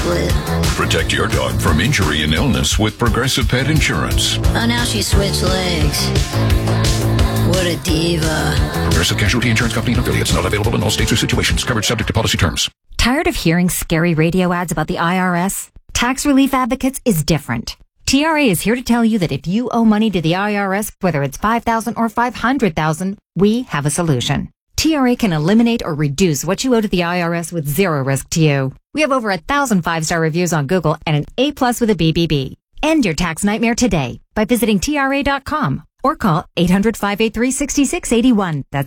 split. Protect your dog from injury and illness with Progressive Pet Insurance. Oh, now she switched legs. What a diva. Progressive Casualty Insurance Company and affiliates. Not available in all states or situations. Coverage subject to policy terms. Tired of hearing scary radio ads about the IRS? Tax Relief Advocates is different. TRA is here to tell you that if you owe money to the IRS, whether it's $5,000 or $500,000, we have a solution. TRA can eliminate or reduce what you owe to the IRS with zero risk to you. We have over 1,000 5-star reviews on Google and an A+ with a BBB. End your tax nightmare today by visiting TRA.com or call 800-583-6681. That's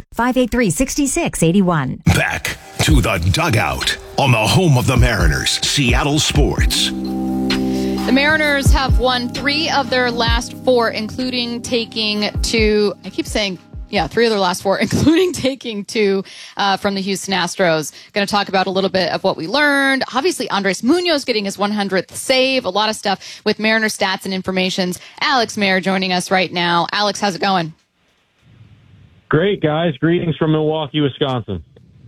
800-583-6681. Back to the dugout on the home of the Mariners, Seattle Sports. The Mariners have won 3 of their last 4, including taking 2, I keep saying, 3 of their last 4, including taking 2 from the Houston Astros. Going to talk about a little bit of what we learned. Obviously, Andres Munoz getting his 100th save. A lot of stuff with Mariner stats and informations. Alex Mayer joining us right now. Alex, how's it going? Great, guys. Greetings from Milwaukee, Wisconsin.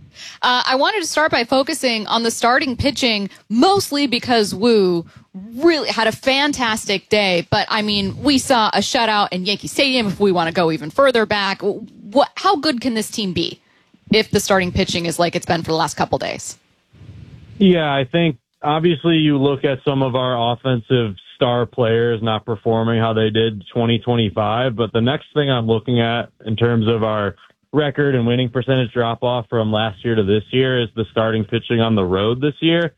I wanted to start by focusing on the starting pitching, mostly because Woo really had a fantastic day. But, I mean, we saw a shutout in Yankee Stadium if we want to go even further back. How good can this team be if the starting pitching is like it's been for the last couple days? Yeah, I think obviously you look at some of our offensive star players not performing how they did 2025. But the next thing I'm looking at in terms of our record and winning percentage drop off from last year to this year is the starting pitching on the road this year.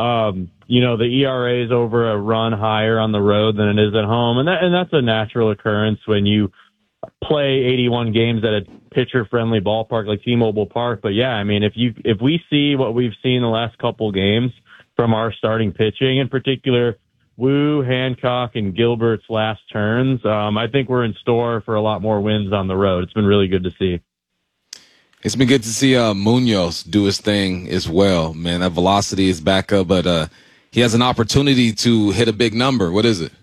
The ERA is over a run higher on the road than it is at home. And that's a natural occurrence when you play 81 games at a pitcher friendly ballpark like T-Mobile Park. But yeah, I mean, if we see what we've seen the last couple games from our starting pitching, in particular, Woo, Hancock, and Gilbert's last turns, I think we're in store for a lot more wins on the road. It's been really good to see. It's been good to see Munoz do his thing as well, man. That velocity is back up, but he has an opportunity to hit a big number. What is it?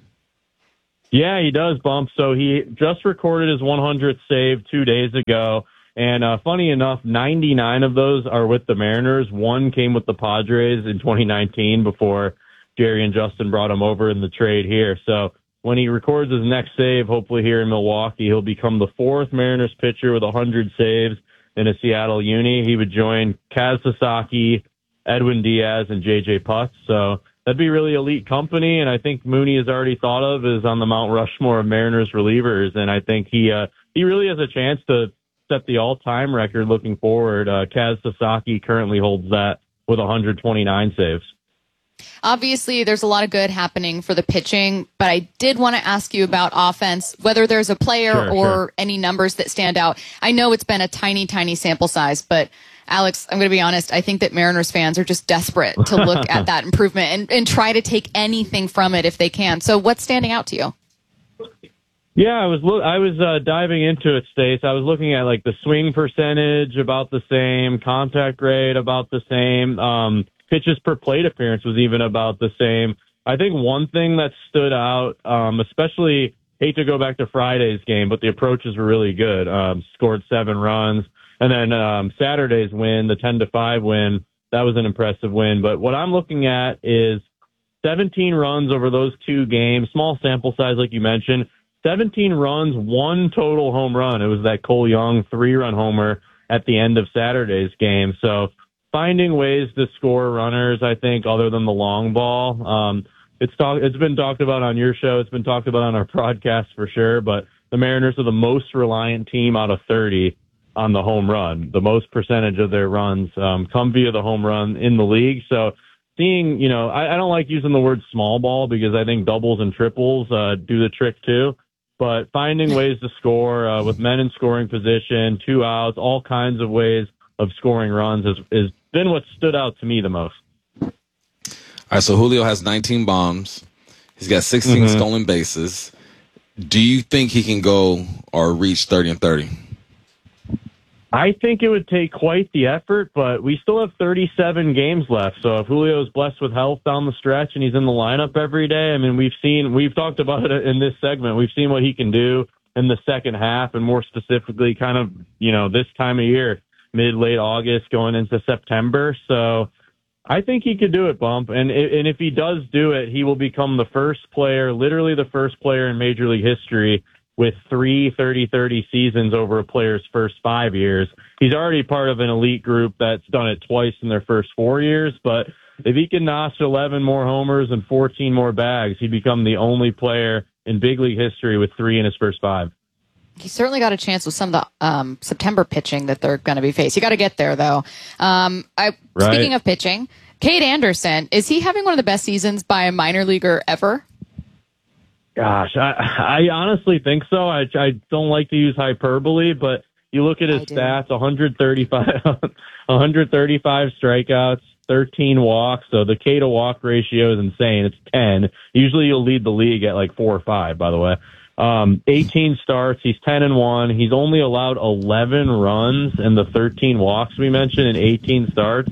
Yeah, he does, Bump. So he just recorded his 100th save 2 days ago. And funny enough, 99 of those are with the Mariners. 1 came with the Padres in 2019 before Jerry and Justin brought him over in the trade here. So when he records his next save, hopefully here in Milwaukee, he'll become the 4th Mariners pitcher with 100 saves in a Seattle uni. He would join Kaz Sasaki, Edwin Diaz, and J.J. Putz. So that'd be really elite company, and I think Mooney is already thought of as on the Mount Rushmore of Mariners relievers, and I think he really has a chance to set the all-time record looking forward. Kaz Sasaki currently holds that with 129 saves. Obviously, there's a lot of good happening for the pitching, but I did want to ask you about offense, whether there's a player or any numbers that stand out. I know it's been a tiny, tiny sample size, but Alex, I'm going to be honest, I think that Mariners fans are just desperate to look at that improvement and try to take anything from it if they can. So what's standing out to you? Yeah, I was diving into it, Stace. I was looking at like the swing percentage about the same, contact rate about the same, pitches per plate appearance was even about the same. I think one thing that stood out, especially, hate to go back to Friday's game, but the approaches were really good. Scored 7 runs. And then Saturday's win, the 10-5 win, that was an impressive win. But what I'm looking at is 17 runs over those 2 games, small sample size like you mentioned, 17 runs, 1 total home run. It was that Cole Young 3-run homer at the end of Saturday's game. So finding ways to score runners, I think, other than the long ball. It's been talked about on your show. It's been talked about on our broadcast for sure. But the Mariners are the most reliant team out of 30 on the home run. The most percentage of their runs come via the home run in the league. So seeing, I don't like using the word small ball because I think doubles and triples do the trick too. But finding ways to score with men in scoring position, 2 outs, all kinds of ways of scoring runs has been what stood out to me the most. All right, so Julio has 19 bombs. He's got 16 stolen bases. Do you think he can go or reach 30 and 30? I think it would take quite the effort, but we still have 37 games left. So if Julio is blessed with health down the stretch and he's in the lineup every day, I mean, we've talked about it in this segment. We've seen what he can do in the second half and more specifically kind of, this time of year, mid-late August going into September. So I think he could do it, Bump. And if he does do it, he will become the first player, literally the first player in Major League history with 3 30-30 seasons over a player's first 5 years. He's already part of an elite group that's done it twice in their first 4 years, but if he can notch 11 more homers and 14 more bags, he'd become the only player in big league history with 3 in his first 5. He certainly got a chance with some of the September pitching that they're going to be facing. You got to get there, though. Speaking of pitching, Cade Anderson, is he having one of the best seasons by a minor leaguer ever? Gosh, I honestly think so. I don't like to use hyperbole, but you look at his stats, 135 strikeouts, 13 walks. So the K to walk ratio is insane. It's 10. Usually you'll lead the league at like 4 or 5, by the way. 18 starts. He's 10-1. He's only allowed 11 runs in the 13 walks we mentioned in 18 starts.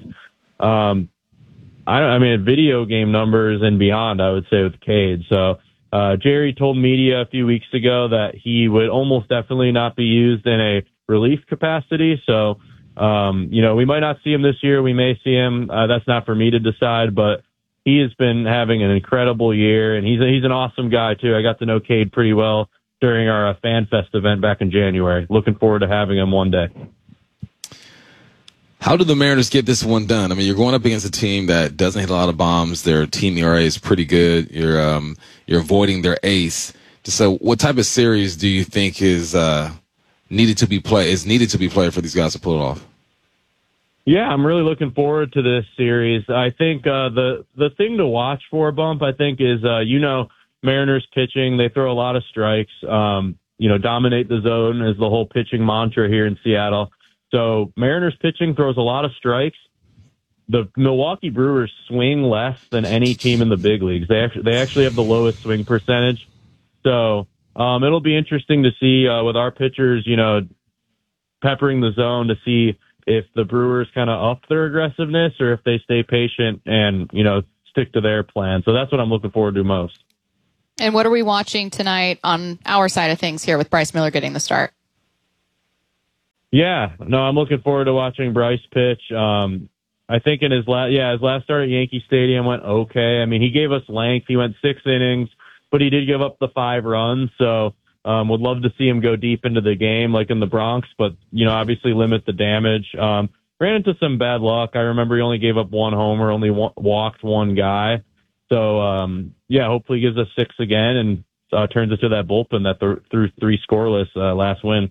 Video game numbers and beyond, I would say, with Cade. So, Jerry told media a few weeks ago that he would almost definitely not be used in a relief capacity. So, we might not see him this year. We may see him. That's not for me to decide, but he has been having an incredible year, and he's an awesome guy too. I got to know Cade pretty well during our Fan Fest event back in January. Looking forward to having him one day. How do the Mariners get this one done? I mean, you're going up against a team that doesn't hit a lot of bombs. Their team ERA is pretty good. You're avoiding their ace. So, what type of series do you think is needed to be played for these guys to pull it off? Yeah, I'm really looking forward to this series. I think the thing to watch for, Bump, I think is Mariners pitching. They throw a lot of strikes. Dominate the zone is the whole pitching mantra here in Seattle. So Mariners pitching throws a lot of strikes. The Milwaukee Brewers swing less than any team in the big leagues. They actually have the lowest swing percentage. So it'll be interesting to see with our pitchers, peppering the zone to see if the Brewers kind of up their aggressiveness or if they stay patient and, stick to their plan. So that's what I'm looking forward to most. And what are we watching tonight on our side of things here with Bryce Miller getting the start? Yeah, no, I'm looking forward to watching Bryce pitch. I think in his last start at Yankee Stadium went okay. I mean, he gave us length. He went 6 innings, but he did give up the 5 runs. So would love to see him go deep into the game like in the Bronx, but, obviously limit the damage. Ran into some bad luck. I remember he only gave up 1 homer, only walked 1 guy. So, hopefully he gives us 6 again and turns it to that bullpen that threw 3 scoreless last win.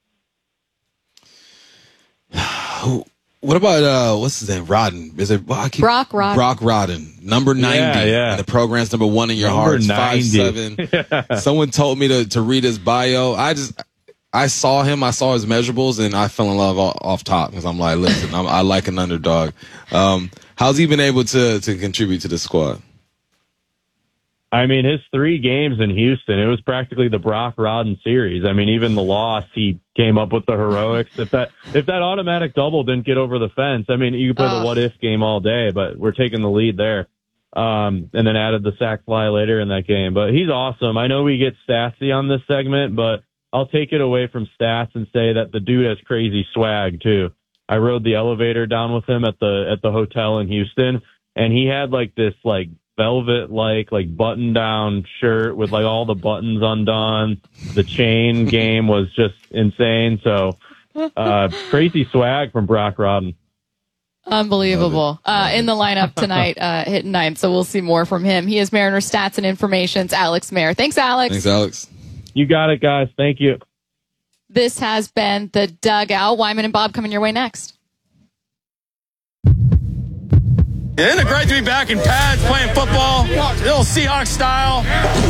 What about what's his name? Rodden? Is it Brock Rodden? Brock Rodden, number 90. Yeah. And the program's number 1 in your hearts. 5'7". Someone told me to read his bio. I saw him. I saw his measurables, and I fell in love off top because I'm like, listen, I like an underdog. How's he been able to contribute to the squad? I mean, his 3 games in Houston, it was practically the Brock Rodden series. I mean, even the loss, he came up with the heroics. If that automatic double didn't get over the fence, I mean, you could play the what if game all day, but we're taking the lead there. And then added the sac fly later in that game. But he's awesome. I know we get statsy on this segment, but I'll take it away from stats and say that the dude has crazy swag too. I rode the elevator down with him at the hotel in Houston, and he had like this like velvet like button down shirt with like all the buttons undone. The chain game was just insane. So crazy swag from Brock Rodden. Unbelievable. In the lineup tonight, hitting 9. So we'll see more from him. He is Mariners Stats and Information's Alex Mayer. Thanks, Alex. Thanks, Alex. You got it, guys. Thank you. This has been The Dugout. Wyman and Bob coming your way next. Isn't it great to be back in pads playing football? Little Seahawks style.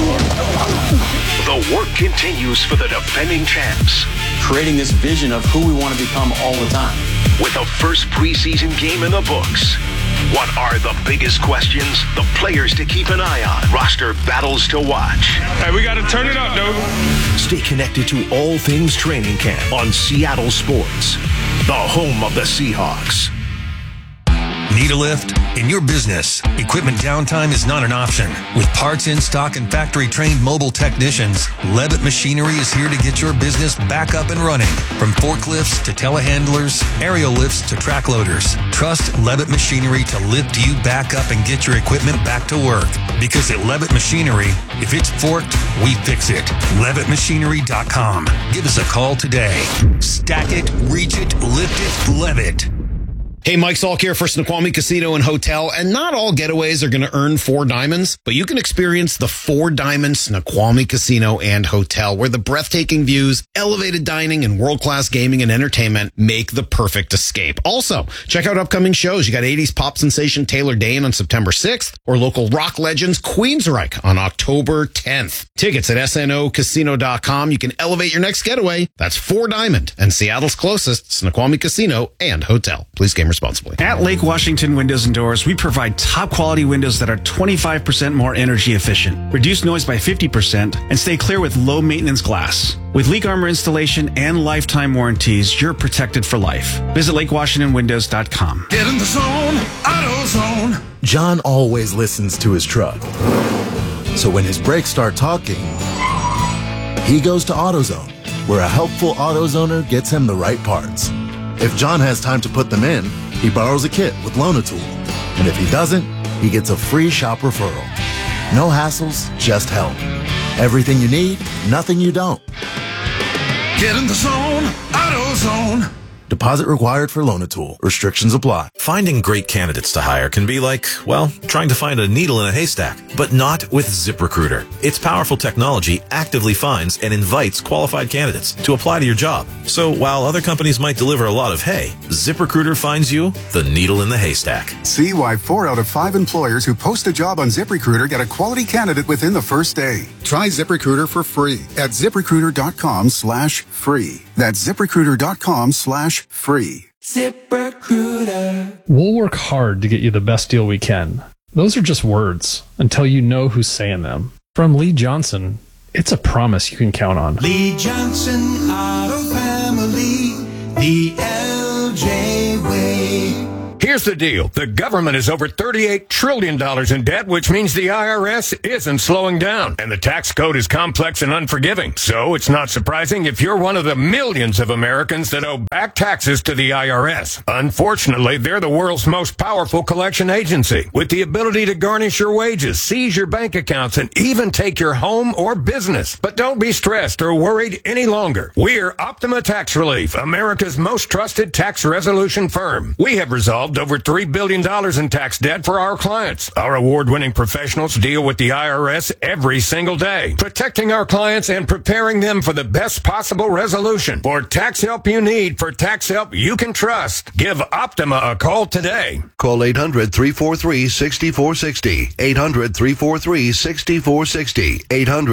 The work continues for the defending champs. Creating this vision of who we want to become all the time. With the first preseason game in the books. What are the biggest questions? The players to keep an eye on. Roster battles to watch. Hey, we got to turn it up, dude. Stay connected to all things training camp on Seattle Sports, the home of the Seahawks. Need a lift? In your business, equipment downtime is not an option. With parts in stock and factory-trained mobile technicians, Levitt Machinery is here to get your business back up and running. From forklifts to telehandlers, aerial lifts to track loaders. Trust Levitt Machinery to lift you back up and get your equipment back to work. Because at Levitt Machinery, if it's forked, we fix it. LevittMachinery.com. Give us a call today. Stack it, reach it, lift it, Levitt. Hey, Mike Salk here for Snoqualmie Casino and Hotel. And not all getaways are going to earn 4 diamonds, but you can experience the 4 Diamond Snoqualmie Casino and Hotel, where the breathtaking views, elevated dining, and world-class gaming and entertainment make the perfect escape. Also, check out upcoming shows. You got 80s pop sensation Taylor Dane on September 6th, or local rock legends Queensryche on October 10th. Tickets at snocasino.com. You can elevate your next getaway. That's 4 Diamond and Seattle's closest Snoqualmie Casino and Hotel. Please game responsibly. At Lake Washington Windows and Doors, we provide top quality windows that are 25% more energy efficient, reduce noise by 50%, and stay clear with low maintenance glass. With Leak Armor installation and lifetime warranties, you're protected for life. Visit LakeWashingtonWindows.com. Get in the zone, AutoZone. John always listens to his truck. So when his brakes start talking, he goes to AutoZone, where a helpful AutoZoner gets him the right parts. If John has time to put them in, he borrows a kit with Loan-A-Tool. And if he doesn't, he gets a free shop referral. No hassles, just help. Everything you need, nothing you don't. Get in the zone, AutoZone. Deposit required for Loan-A-Tool. Restrictions apply. Finding great candidates to hire can be like, well, trying to find a needle in a haystack, but not with ZipRecruiter. Its powerful technology actively finds and invites qualified candidates to apply to your job. So while other companies might deliver a lot of hay, ZipRecruiter finds you the needle in the haystack. See why 4 out of 5 employers who post a job on ZipRecruiter get a quality candidate within the first day. Try ZipRecruiter for free at ZipRecruiter.com/free. That's ZipRecruiter.com/free. ZipRecruiter. We'll work hard to get you the best deal we can. Those are just words until you know who's saying them. From Lee Johnson, it's a promise you can count on. Lee Johnson Auto Family, the LJ way. Here's the deal. The government is over $38 trillion in debt, which means the IRS isn't slowing down. And the tax code is complex and unforgiving. So it's not surprising if you're one of the millions of Americans that owe back taxes to the IRS. Unfortunately, they're the world's most powerful collection agency, with the ability to garnish your wages, seize your bank accounts, and even take your home or business. But don't be stressed or worried any longer. We're Optima Tax Relief, America's most trusted tax resolution firm. We have resolved over $3 billion in tax debt for our clients. Our award-winning professionals deal with the IRS every single day, protecting our clients and preparing them for the best possible resolution. For tax help you need, for tax help you can trust, give Optima a call today. Call 800-343-6460. 800-343-6460.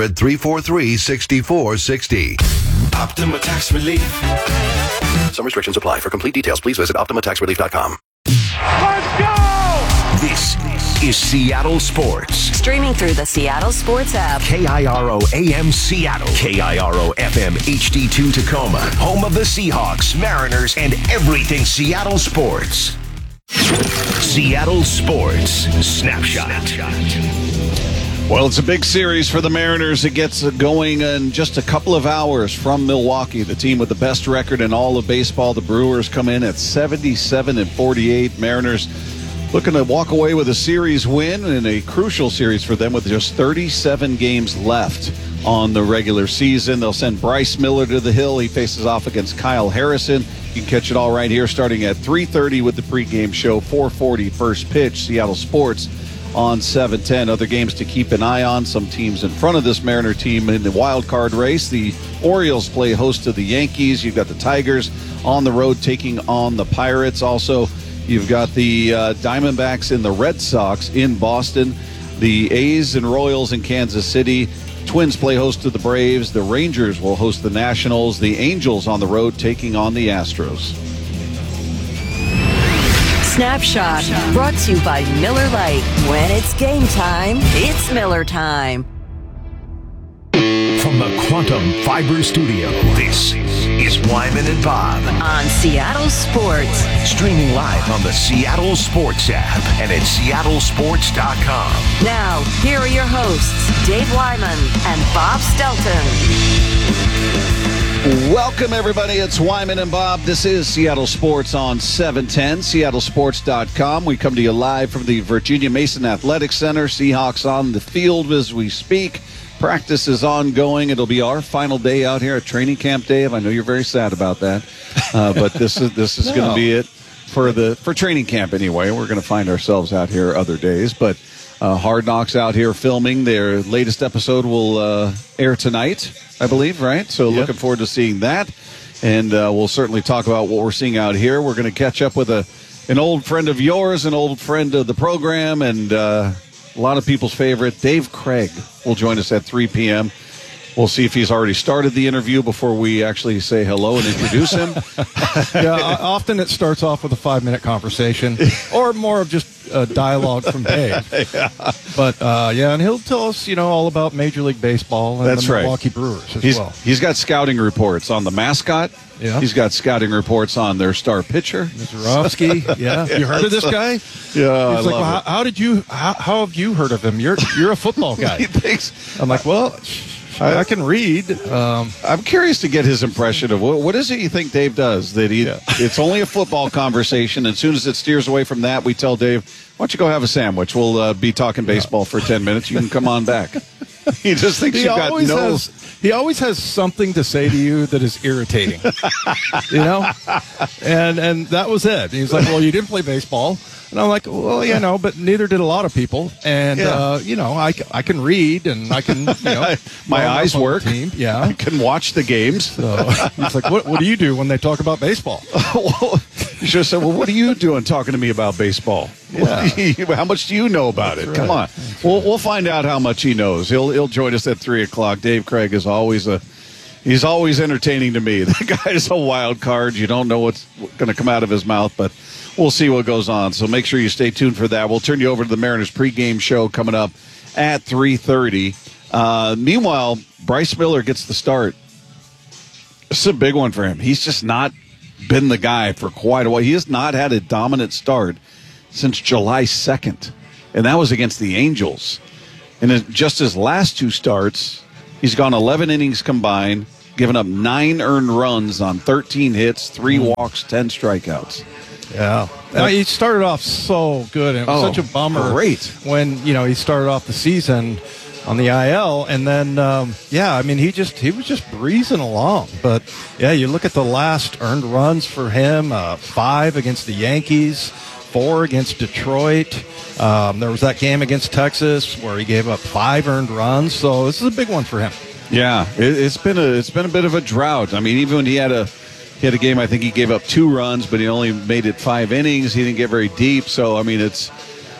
800-343-6460. Optima Tax Relief. Some restrictions apply. For complete details, please visit OptimaTaxRelief.com. Let's go! This is Seattle Sports. Streaming through the Seattle Sports app. KIRO AM Seattle. KIRO FM HD2 Tacoma. Home of the Seahawks, Mariners, and everything Seattle sports. Seattle Sports Snapshot. Well, it's a big series for the Mariners. It gets going in just a couple of hours from Milwaukee, the team with the best record in all of baseball. The Brewers come in at 77-48. Mariners looking to walk away with a series win and a crucial series for them with just 37 games left on the regular season. They'll send Bryce Miller to the hill. He faces off against Kyle Harrison. You can catch it all right here starting at 3:30 with the pregame show, 4:40 first pitch, Seattle Sports on 710. Other games to keep an eye on. Some teams in front of this Mariner team in the wild card race. The Orioles play host to the Yankees. You've got the Tigers on the road taking on the Pirates. Also, you've got the Diamondbacks and the Red Sox in Boston. The A's and Royals in Kansas City. Twins play host to the Braves. The Rangers will host the Nationals. The Angels on the road taking on the Astros. Snapshot, brought to you by Miller Lite. When it's game time, it's Miller time. From the Quantum Fiber Studio, this is Wyman and Bob on Seattle Sports. Streaming live on the Seattle Sports app and at seattlesports.com. Now, here are your hosts, Dave Wyman and Bob Stelton. Welcome, everybody. It's Wyman and Bob. This is Seattle Sports on 710, seattlesports.com. We come to you live from the Virginia Mason Athletic Center. Seahawks on the field as we speak. Practice is ongoing. It'll be our final day out here at training camp, Dave. I know you're very sad about that, but this is going to be it for training camp anyway. We're going to find ourselves out here other days, but Hard Knocks out here filming. Their latest episode will air tonight, I believe, right? So looking forward to seeing that, and we'll certainly talk about what we're seeing out here. We're going to catch up with an old friend of yours, an old friend of the program, and a lot of people's favorite, Dave Craig, will join us at 3 p.m. We'll see if he's already started the interview before we actually say hello and introduce him. Often it starts off with a 5-minute conversation or more of just a dialogue from Dave. But, and he'll tell us, all about Major League Baseball and the Milwaukee Brewers as well. He's got scouting reports on the mascot. Yeah. He's got scouting reports on their star pitcher, Mizorowski. Yeah. You heard of this guy? Yeah. He's like, well, how have you heard of him? You're a football guy. He thinks. I'm like, well, I can read. I'm curious to get his impression of what is it you think Dave does? That it's only a football conversation. And as soon as it steers away from that, we tell Dave, why don't you go have a sandwich? We'll be talking baseball for 10 minutes. You can come on back. He just thinks he always has something to say to you that is irritating. And that was it. He's like, well, you didn't play baseball. And I'm like, well, but neither did a lot of people. And, I can read and I can, my eyes work. Team. Yeah. I can watch the games. So he's like, what do you do when they talk about baseball? You should have said, well, what are you doing talking to me about baseball? Yeah. How much do you know about it? Right. Come on. We'll find out how much he knows. He'll join us at 3 o'clock. Dave Craig is always he's always entertaining to me. The guy's a wild card. You don't know what's going to come out of his mouth, but we'll see what goes on. So make sure you stay tuned for that. We'll turn you over to the Mariners pregame show coming up at 3:30. Meanwhile, Bryce Miller gets the start. This is a big one for him. He's just not been the guy for quite a while. He has not had a dominant start since July 2nd, and that was against the Angels. And in just his last 2 starts, he's gone 11 innings combined, given up 9 earned runs on 13 hits, 3 walks, 10 strikeouts. Yeah. He started off so good, and it was such a bummer when, he started off the season on the IL, and then, he was just breezing along. But, you look at the last earned runs for him, 5 against the Yankees, 4 against Detroit. There was that game against Texas where he gave up 5 earned runs, so this is a big one for him. Yeah, it's been a bit of a drought. I mean, even when he had a game, I think he gave up 2 runs, but he only made it 5 innings. He didn't get very deep, so I mean, it's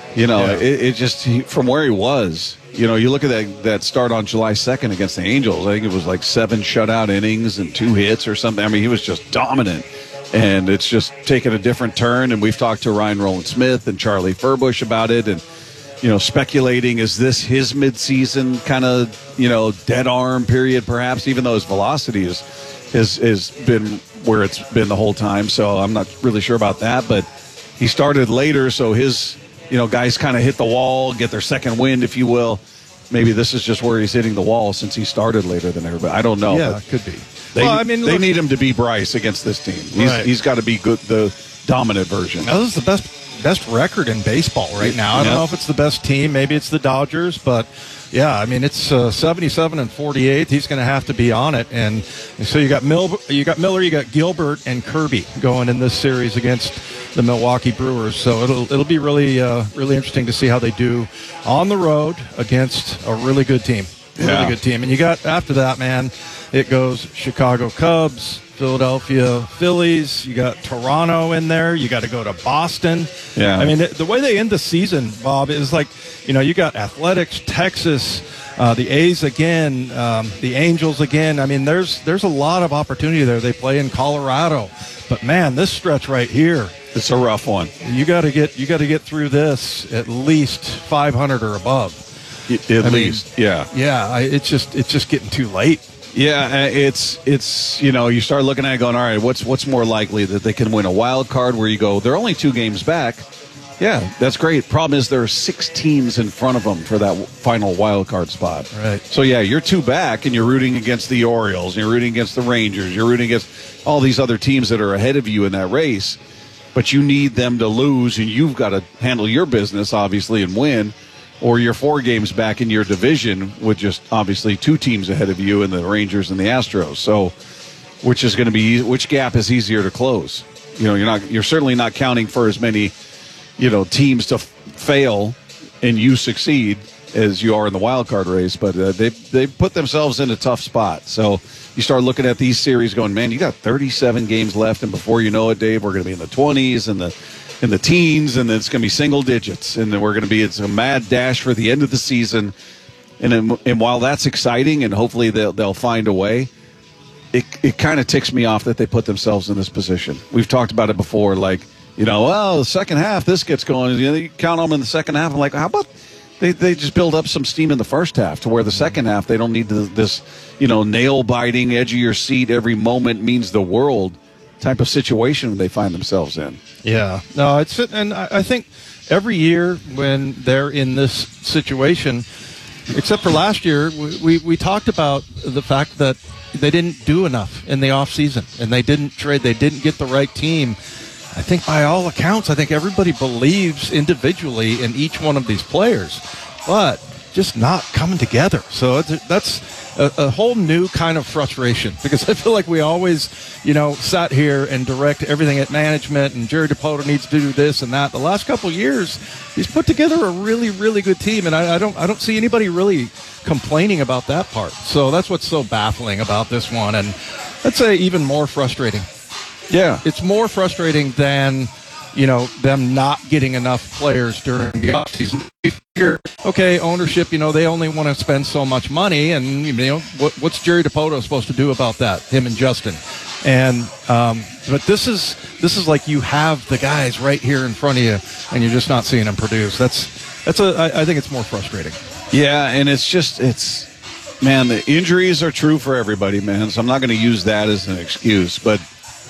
it just from where he was. You look at that start on July 2nd against the Angels. I think it was like 7 shutout innings and 2 hits or something. I mean, he was just dominant, and it's just taken a different turn. And we've talked to Ryan Rowland-Smith and Charlie Furbush about it, and speculating, is this his midseason kind of dead arm period, perhaps, even though his velocity has been where it's been the whole time. So I'm not really sure about that, but he started later, so his guys kind of hit the wall, get their second wind, if you will. Maybe this is just where he's hitting the wall since he started later than everybody. I don't know. Yeah, it could be. They need him to be Bryce against this team. He's got to be good, the dominant version. Now, this is the best record in baseball right now. I don't know if it's the best team. Maybe it's the Dodgers, but it's 77-48. He's going to have to be on it, and so you got Miller, you got Gilbert and Kirby going in this series against the Milwaukee Brewers. So it'll be really interesting to see how they do on the road against a really good team. Really good team. And you got, after that, man, it goes Chicago Cubs, Philadelphia Phillies. You got Toronto in there. You got to go to Boston. Yeah. I mean, the way they end the season, Bob, is like, you got Athletics, Texas, the A's again, the Angels again. I mean, there's a lot of opportunity there. They play in Colorado. But, man, this stretch right here, it's a rough one. You got to get through this at least 500 or above. At least. Yeah. It's just getting too late. Yeah, it's you start looking at it going, all right, what's more likely that they can win a wild card where you go, they're only 2 games back. Yeah, that's great. Problem is there are 6 teams in front of them for that final wild card spot. Right. So, yeah, you're 2 back, and you're rooting against the Orioles, and you're rooting against the Rangers, you're rooting against all these other teams that are ahead of you in that race, but you need them to lose, and you've got to handle your business, obviously, and win. Or you're 4 games back in your division with just obviously 2 teams ahead of you in the Rangers and the Astros. So, which gap is easier to close? You're certainly not counting for as many, teams to fail and you succeed as you are in the wild card race. But they put themselves in a tough spot. So you start looking at these series, going, man, you got 37 games left, and before you know it, Dave, we're going to be in the 20s and in the teens, and then it's going to be single digits, and then it's a mad dash for the end of the season. And while that's exciting, and hopefully they'll find a way, it kind of ticks me off that they put themselves in this position. We've talked about it before, like, the second half, this gets going. You count them in the second half. I'm like, how about they just build up some steam in the first half to where the second half they don't need this, nail-biting, edge of your seat, every moment means the world type of situation they find themselves in. Yeah. No, and I think every year when they're in this situation, except for last year, we talked about the fact that they didn't do enough in the offseason, and they didn't trade, they didn't get the right team. I think by all accounts, I think everybody believes individually in each one of these players, but just not coming together. So that's a whole new kind of frustration, because I feel like we always, sat here and direct everything at management, and Jerry Dipoto needs to do this and that. The last couple of years, he's put together a really, really good team, and I don't see anybody really complaining about that part. So that's what's so baffling about this one, and I'd say even more frustrating. Yeah. It's more frustrating than, them not getting enough players during the offseason. Okay, ownership, they only want to spend so much money, and, what's Jerry Dipoto supposed to do about that, him and Justin? And but this is like you have the guys right here in front of you, and you're just not seeing them produce. I think it's more frustrating. Yeah, and man, the injuries are true for everybody, man, so I'm not going to use that as an excuse, but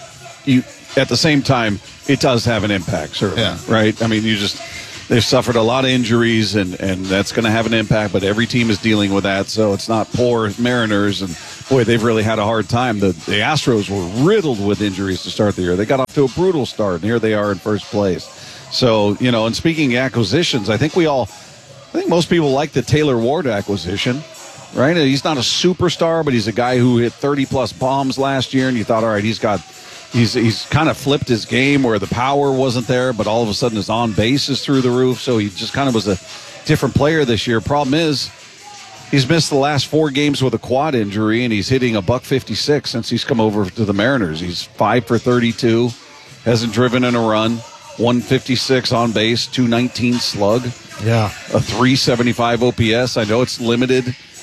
at the same time, it does have an impact, certainly, right? I mean, they've suffered a lot of injuries, and that's going to have an impact, but every team is dealing with that, so it's not poor Mariners, and boy, they've really had a hard time. The Astros were riddled with injuries to start the year. They got off to a brutal start, and here they are in first place. So, and speaking of acquisitions, I think most people like the Taylor Ward acquisition, right? He's not a superstar, but he's a guy who hit 30-plus bombs last year, and you thought, all right, he's kind of flipped his game where the power wasn't there, but all of a sudden his on base is through the roof. So he just kind of was a different player this year. Problem is, he's missed the last 4 games with a quad injury, and he's hitting $156 since he's come over to the Mariners. He's 5 for 32, hasn't driven in a run, 156 on base, 219 slug. Yeah, a 375 OPS. I know it's limited.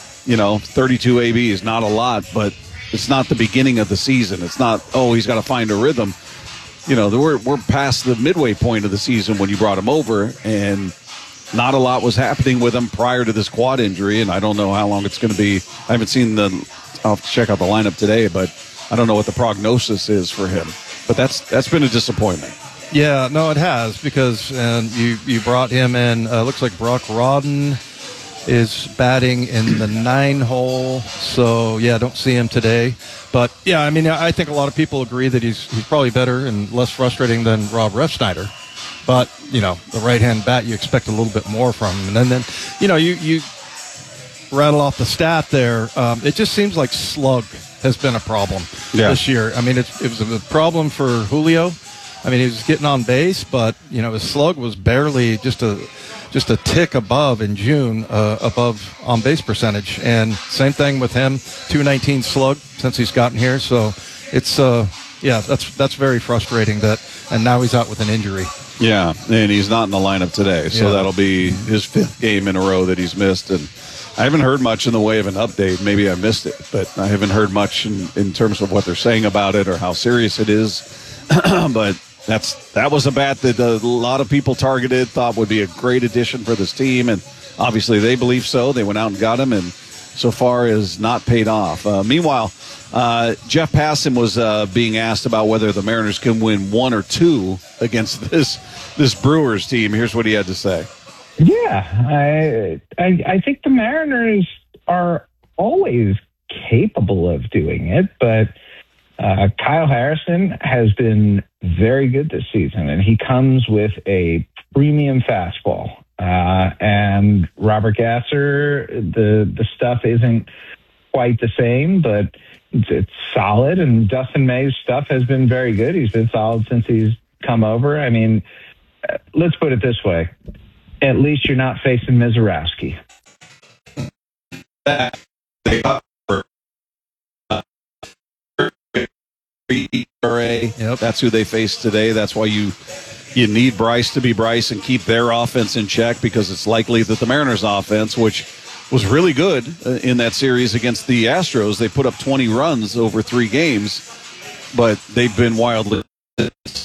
32 AB is not a lot, but it's not the beginning of the season. It's not, he's got to find a rhythm. We're past the midway point of the season when you brought him over, and not a lot was happening with him prior to this quad injury, and I don't know how long it's going to be. I haven't seen I'll have to check out the lineup today, but I don't know what the prognosis is for him. But that's been a disappointment. Yeah, no, it has, because you brought him in, looks like Brock Rodden is batting in the 9-hole, so yeah, don't see him today. But yeah, I mean, I think a lot of people agree that he's probably better and less frustrating than Rob Refsnyder. But the right-hand bat, you expect a little bit more from him. And then you rattle off the stat there. It just seems like slug has been a problem this year. I mean, it was a problem for Julio. I mean, he was getting on base, but his slug was barely just a tick above in June, above on base percentage. And same thing with him, 219 slug since he's gotten here. So it's that's very frustrating and now he's out with an injury. Yeah, and he's not in the lineup today, so that'll be his 5th game in a row that he's missed. And I haven't heard much in the way of an update. Maybe I missed it, but I haven't heard much in terms of what they're saying about it or how serious it is. But that was a bat that a lot of people targeted, thought would be a great addition for this team, and obviously they believe so. They went out and got him, and so far has not paid off. Meanwhile, Jeff Passan was being asked about whether the Mariners can win 1 or 2 against this Brewers team. Here's what he had to say. Yeah, I think the Mariners are always capable of doing it, but Kyle Harrison has been very good this season, and he comes with a premium fastball. And Robert Gasser, the stuff isn't quite the same, but it's solid. And Dustin May's stuff has been very good. He's been solid since he's come over. I mean, let's put it this way. At least you're not facing Mizorowski. Yep. That's who they face today. That's why you need Bryce to be Bryce and keep their offense in check, because it's likely that the Mariners' offense, which was really good in that series against the Astros, they put up 20 runs over 3 games, but they've been wildly